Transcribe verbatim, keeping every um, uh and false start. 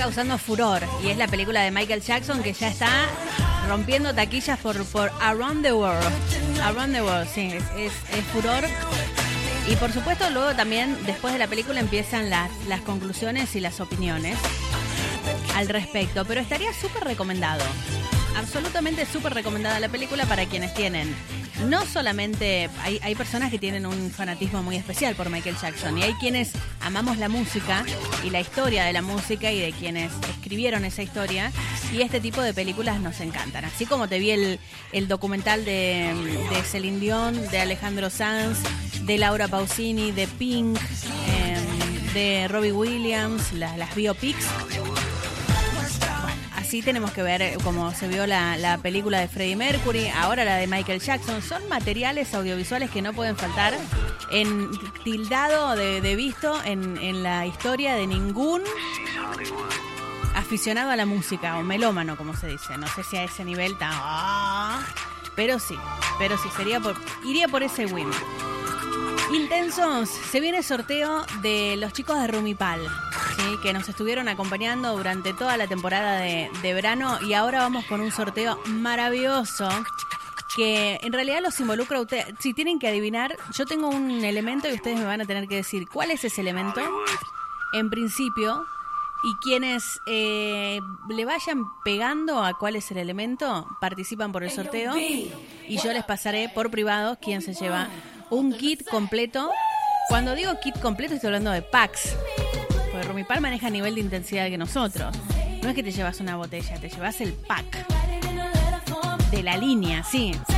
causando furor y es la película de Michael Jackson que ya está rompiendo taquillas por, por Around the World. Around the World, sí, es, es, es furor. Y por supuesto luego también después de la película empiezan las, las conclusiones y las opiniones al respecto, pero estaría súper recomendado, absolutamente súper recomendada la película para quienes tienen, no solamente, hay, hay personas que tienen un fanatismo muy especial por Michael Jackson y hay quienes amamos la música y la historia de la música y de quienes escribieron esa historia y este tipo de películas nos encantan, así como te vi el, el documental de, de Celine Dion, de Alejandro Sanz, de Laura Pausini, de Pink, eh, de Robbie Williams, las, las biopics. Así tenemos que ver cómo se vio la, la película de Freddie Mercury, ahora la de Michael Jackson. Son materiales audiovisuales que no pueden faltar en tildado de, de visto en, en la historia de ningún aficionado a la música o melómano, como se dice. No sé si a ese nivel está... ¡Oh! Pero sí, pero sí, sería por, iría por ese win. Intensos, se viene el sorteo de los chicos de Rumipal, ¿sí? Que nos estuvieron acompañando durante toda la temporada de, de verano y ahora vamos con un sorteo maravilloso que en realidad los involucra a ustedes. Si tienen que adivinar, yo tengo un elemento y ustedes me van a tener que decir cuál es ese elemento en principio y quienes eh, le vayan pegando a cuál es el elemento participan por el sorteo y yo les pasaré por privado quién se lleva un kit completo. Cuando digo kit completo estoy hablando de packs, porque Rumipal maneja nivel de intensidad que nosotros. No es que te llevas una botella, te llevas el pack de la línea, sí.